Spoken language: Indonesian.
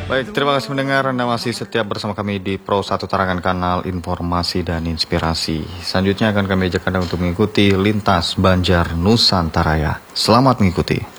Baik, terima kasih mendengar. Anda masih setia bersama kami di Pro 1 Tarangan, kanal informasi dan inspirasi. Selanjutnya akan kami ajak Anda untuk mengikuti lintas Banjar Nusantara. Selamat mengikuti.